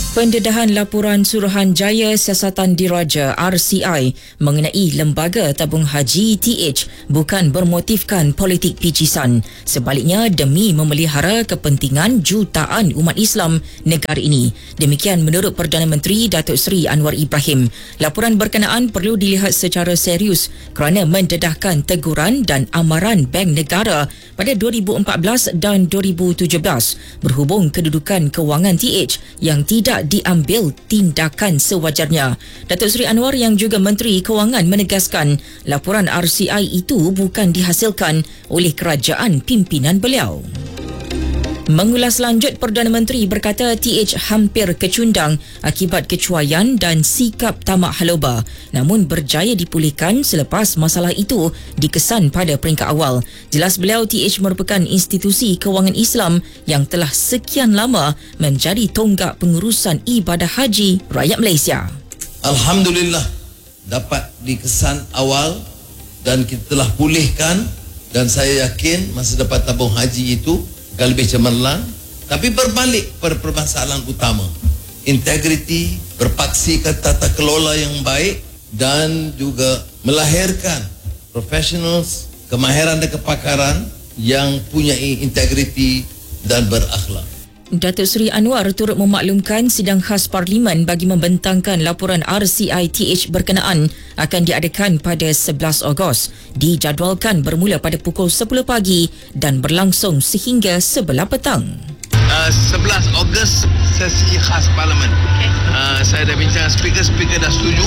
Pendedahan laporan Suruhanjaya Siasatan Diraja RCI mengenai Lembaga Tabung Haji TH bukan bermotifkan politik picisan. Sebaliknya demi memelihara kepentingan jutaan umat Islam negara ini. Demikian menurut Perdana Menteri Datuk Seri Anwar Ibrahim. Laporan berkenaan perlu dilihat secara serius kerana mendedahkan teguran dan amaran Bank Negara pada 2014 dan 2017 berhubung kedudukan kewangan TH yang tidak diambil tindakan sewajarnya. Datuk Seri Anwar yang juga Menteri Kewangan menegaskan laporan RCI itu bukan dihasilkan oleh kerajaan pimpinan beliau. Mengulas lanjut, Perdana Menteri berkata TH hampir kecundang akibat kecuaian dan sikap tamak haloba, namun berjaya dipulihkan selepas masalah itu dikesan pada peringkat awal. Jelas beliau TH merupakan institusi kewangan Islam yang telah sekian lama menjadi tonggak pengurusan ibadah haji rakyat Malaysia. Alhamdulillah dapat dikesan awal dan kita telah pulihkan, dan saya yakin masa dapat tabung haji itu akan lebih cemerlang. Tapi berbalik pada permasalahan utama, integriti, berpaksikan tata kelola yang baik dan juga melahirkan professionals, kemahiran dan kepakaran yang punya integriti dan berakhlak. Datuk Seri Anwar turut memaklumkan sidang khas Parlimen bagi membentangkan laporan RCI TH berkenaan akan diadakan pada 11 Ogos. Dijadualkan bermula pada pukul 10 pagi dan berlangsung sehingga sebelah petang. 11 Ogos sesi khas Parlimen. Saya dah bincang speaker dah setuju.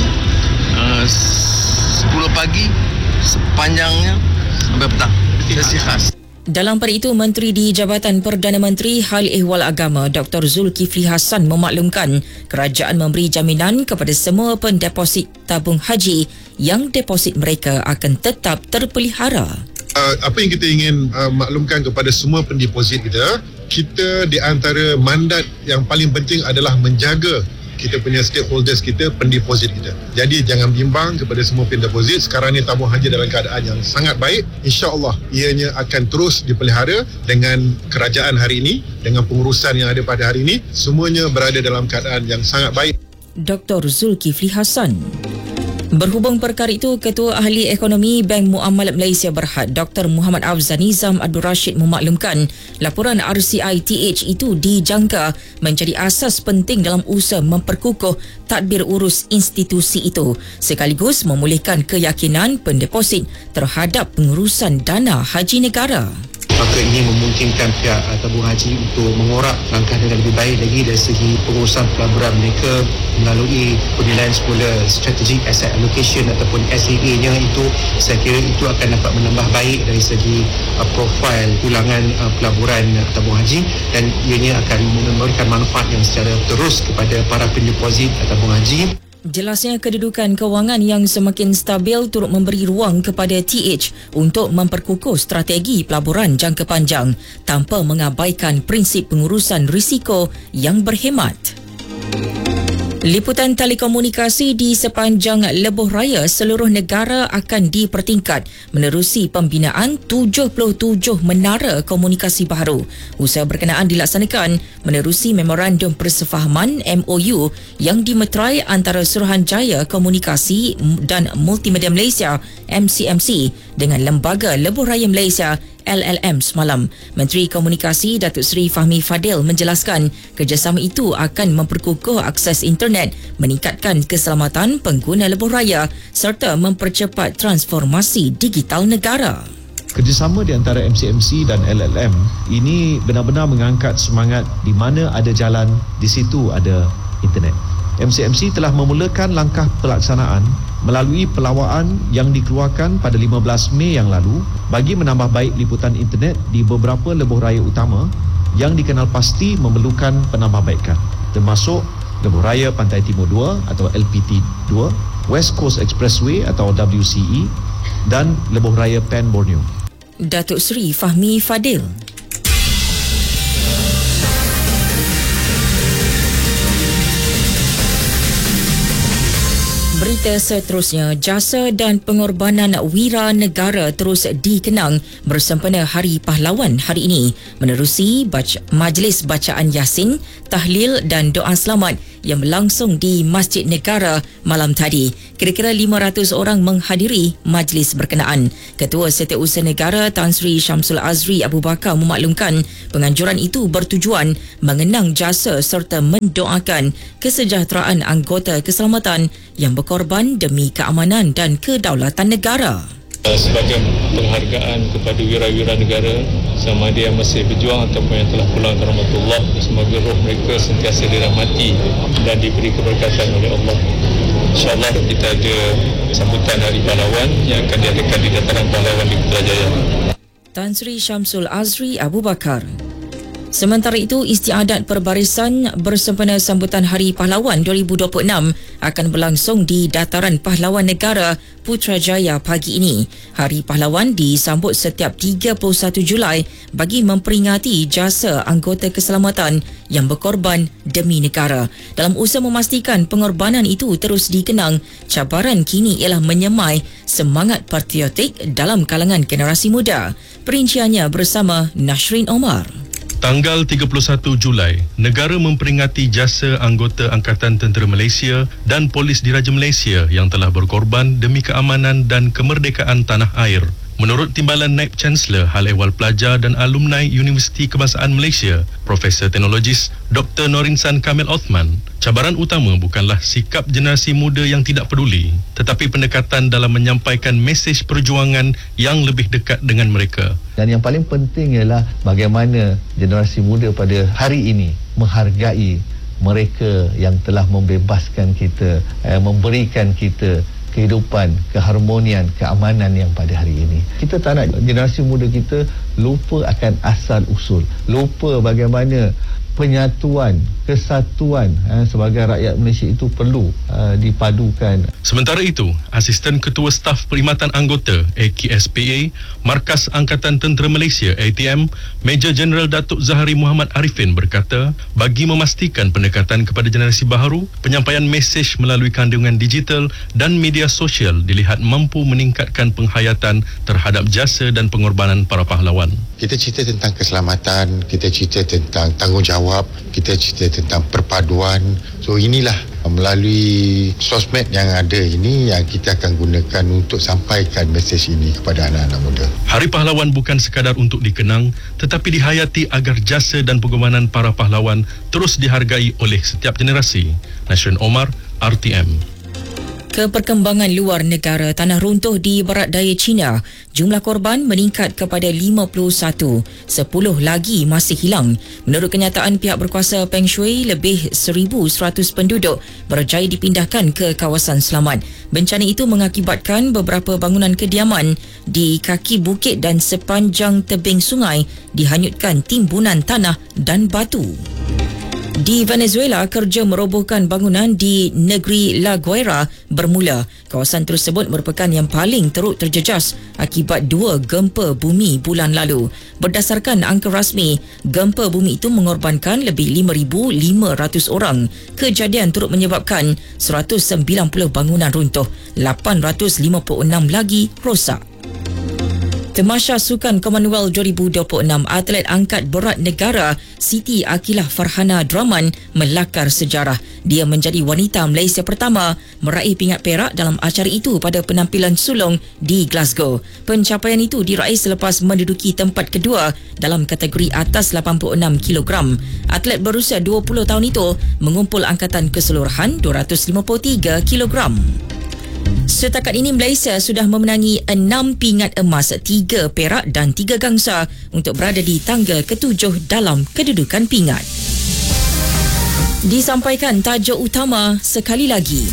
10 pagi sepanjangnya sampai petang. Sesi khas. Dalam pada itu, Menteri di Jabatan Perdana Menteri Hal Ehwal Agama Dr. Zulkifli Hassan memaklumkan kerajaan memberi jaminan kepada semua pendeposit tabung haji yang deposit mereka akan tetap terpelihara. Apa yang kita ingin maklumkan kepada semua pendeposit kita di antara mandat yang paling penting adalah menjaga kita punya stakeholders kita, pendeposit kita. Jadi jangan bimbang kepada semua pendeposit. Sekarang ni tabung haji dalam keadaan yang sangat baik. InsyaAllah ianya akan terus dipelihara dengan kerajaan hari ini, dengan pengurusan yang ada pada hari ini. Semuanya berada dalam keadaan yang sangat baik. Dr. Zulkifli Hassan. Berhubung perkara itu, Ketua Ahli Ekonomi Bank Muamalat Malaysia Berhad Dr. Muhammad Afzal Nizam Abdul Rashid memaklumkan laporan RCI TH itu dijangka menjadi asas penting dalam usaha memperkukuh tadbir urus institusi itu sekaligus memulihkan keyakinan pendeposit terhadap pengurusan dana haji negara. Maka ini memungkinkan pihak tabung haji untuk mengorak langkah dengan lebih baik lagi dari segi pengurusan pelaburan mereka melalui penilaian semula strategic asset allocation ataupun SAA-nya. Itu saya kira itu akan dapat menambah baik dari segi profil ulangan pelaburan tabung haji, dan ianya akan memberikan manfaat yang secara terus kepada para pendeposit tabung haji. Jelasnya kedudukan kewangan yang semakin stabil turut memberi ruang kepada TH untuk memperkukuh strategi pelaburan jangka panjang tanpa mengabaikan prinsip pengurusan risiko yang berhemat. Liputan telekomunikasi di sepanjang lebuh raya seluruh negara akan dipertingkat menerusi pembinaan 77 menara komunikasi baru. Usaha berkenaan dilaksanakan menerusi Memorandum Persefahaman MOU yang dimeterai antara Suruhanjaya Komunikasi dan Multimedia Malaysia MCMC dengan Lembaga Lebuh Raya Malaysia LLM semalam. Menteri Komunikasi Datuk Seri Fahmi Fadil menjelaskan kerjasama itu akan memperkukuh akses internet, meningkatkan keselamatan pengguna lebuh raya serta mempercepat transformasi digital negara. Kerjasama di antara MCMC dan LLM ini benar-benar mengangkat semangat di mana ada jalan, di situ ada internet. MCMC telah memulakan langkah pelaksanaan melalui pelawaan yang dikeluarkan pada 15 Mei yang lalu bagi menambah baik liputan internet di beberapa lebuh raya utama yang dikenal pasti memerlukan penambahbaikan, termasuk Lebuh Raya Pantai Timur 2 atau LPT 2, West Coast Expressway atau WCE dan Lebuh Raya Pan Borneo. Datuk Seri Fahmi Fadil. Berita seterusnya, jasa dan pengorbanan wira negara terus dikenang bersempena Hari Pahlawan hari ini menerusi majlis bacaan Yasin, tahlil dan doa selamat yang berlangsung di Masjid Negara malam tadi. Kira-kira 500 orang menghadiri majlis berkenaan. Ketua Setiausaha Negara Tan Sri Syamsul Azri Abu Bakar memaklumkan penganjuran itu bertujuan mengenang jasa serta mendoakan kesejahteraan anggota keselamatan yang berkorban demi keamanan dan kedaulatan negara. Sebagai penghargaan kepada wira-wira negara sama ada yang masih berjuang ataupun yang telah pulang ke rahmatullah, semoga roh mereka sentiasa dirahmati dan diberi keberkatan oleh Allah. InsyaAllah kita ada sambutan Hari Pahlawan yang akan diadakan di Dataran Pahlawan di Putrajaya. Tan Sri Syamsul Azri Abu Bakar. Sementara itu, istiadat perbarisan bersempena sambutan Hari Pahlawan 2026 akan berlangsung di Dataran Pahlawan Negara Putrajaya pagi ini. Hari Pahlawan disambut setiap 31 Julai bagi memperingati jasa anggota keselamatan yang berkorban demi negara. Dalam usaha memastikan pengorbanan itu terus dikenang, cabaran kini ialah menyemai semangat patriotik dalam kalangan generasi muda. Perinciannya bersama Nashrin Omar. Tanggal 31 Julai, negara memperingati jasa anggota Angkatan Tentera Malaysia dan Polis Diraja Malaysia yang telah berkorban demi keamanan dan kemerdekaan tanah air. Menurut Timbalan Naib Chancellor Hal Ehwal Pelajar dan Alumni Universiti Kebangsaan Malaysia, Profesor Teknologis Dr. Norinsan Kamil Othman, cabaran utama bukanlah sikap generasi muda yang tidak peduli, tetapi pendekatan dalam menyampaikan mesej perjuangan yang lebih dekat dengan mereka. Dan yang paling penting ialah bagaimana generasi muda pada hari ini menghargai mereka yang telah membebaskan kita, memberikan kita kehidupan, keharmonian, keamanan yang pada hari ini. Kita tak nak generasi muda kita lupa akan asal usul, lupa bagaimana penyatuan, kesatuan sebagai rakyat Malaysia itu perlu dipadukan. Sementara itu, Asisten Ketua Staf Perkhidmatan Anggota AKSPA, Markas Angkatan Tentera Malaysia ATM, Major Jeneral Datuk Zahari Muhammad Arifin berkata, bagi memastikan pendekatan kepada generasi baharu, penyampaian mesej melalui kandungan digital dan media sosial dilihat mampu meningkatkan penghayatan terhadap jasa dan pengorbanan para pahlawan. Kita cerita tentang keselamatan, kita cerita tentang tanggungjawab, kita cerita tentang perpaduan. So inilah melalui sosmed yang ada ini yang kita akan gunakan untuk sampaikan mesej ini kepada anak-anak muda. Hari Pahlawan bukan sekadar untuk dikenang, tetapi dihayati agar jasa dan pengorbanan para pahlawan terus dihargai oleh setiap generasi. Nashrin Omar, RTM. Keperkembangan luar negara, tanah runtuh di barat daya China. Jumlah korban meningkat kepada 51. 10 lagi masih hilang. Menurut kenyataan pihak berkuasa Peng Shui, lebih 1,100 penduduk berjaya dipindahkan ke kawasan selamat. Bencana itu mengakibatkan beberapa bangunan kediaman di kaki bukit dan sepanjang tebing sungai dihanyutkan timbunan tanah dan batu. Di Venezuela, kerja merobohkan bangunan di negeri La Guaira bermula. Kawasan tersebut merupakan yang paling teruk terjejas akibat 2 gempa bumi bulan lalu. Berdasarkan angka rasmi, gempa bumi itu mengorbankan lebih 5,500 orang. Kejadian turut menyebabkan 190 bangunan runtuh, 856 lagi rosak. Tamasya Sukan Commonwealth 2026, atlet angkat berat negara Siti Akilah Farhana Draman melakar sejarah. Dia menjadi wanita Malaysia pertama meraih pingat perak dalam acara itu pada penampilan sulung di Glasgow. Pencapaian itu diraih selepas menduduki tempat kedua dalam kategori atas 86 kg. Atlet berusia 20 tahun itu mengumpul angkatan keseluruhan 253 kg. Setakat ini Malaysia sudah memenangi 6 pingat emas, 3 perak dan 3 gangsa untuk berada di tangga ke-7 dalam kedudukan pingat. Disampaikan tajuk utama sekali lagi.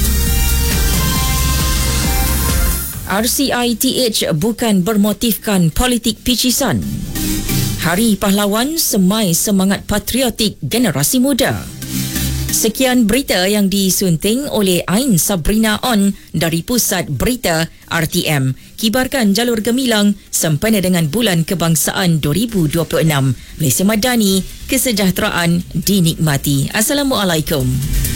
RCITH bukan bermotifkan politik picisan. Hari Pahlawan semai semangat patriotik generasi muda. Sekian berita yang disunting oleh Ain Sabrina On dari Pusat Berita RTM. Kibarkan jalur gemilang sempena dengan Bulan Kebangsaan 2026. Malaysia Madani, kesejahteraan dinikmati. Assalamualaikum.